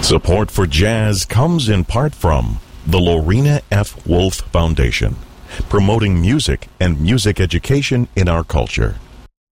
Support for jazz comes in part from the Lorena F. Wolf Foundation, promoting music and music education in our culture.